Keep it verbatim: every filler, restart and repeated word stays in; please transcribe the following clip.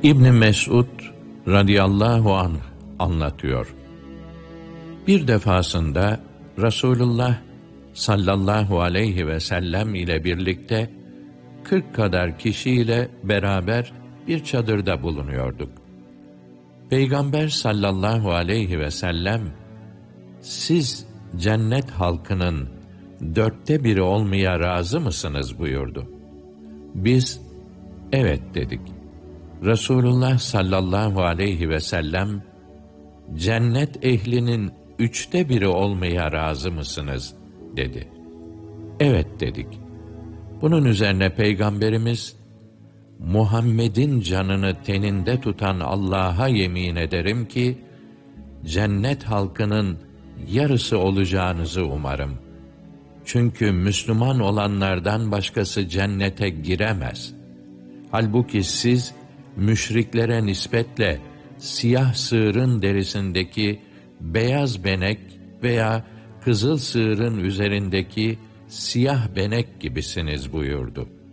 İbn Mesud radıyallahu anh anlatıyor. Bir defasında Resulullah sallallahu aleyhi ve sellem ile birlikte kırk kadar kişiyle beraber bir çadırda bulunuyorduk. Peygamber sallallahu aleyhi ve sellem, siz cennet halkının dörtte biri olmaya razı mısınız buyurdu. Biz, evet dedik. Resulullah sallallahu aleyhi ve sellem, cennet ehlinin üçte biri olmaya razı mısınız dedi. Evet dedik. Bunun üzerine Peygamberimiz, Muhammed'in canını teninde tutan Allah'a yemin ederim ki, cennet halkının yarısı olacağınızı umarım. Çünkü Müslüman olanlardan başkası cennete giremez. Halbuki siz, müşriklere nispetle siyah sığırın derisindeki beyaz benek veya kızıl sığırın üzerindeki siyah benek gibisiniz buyurdu.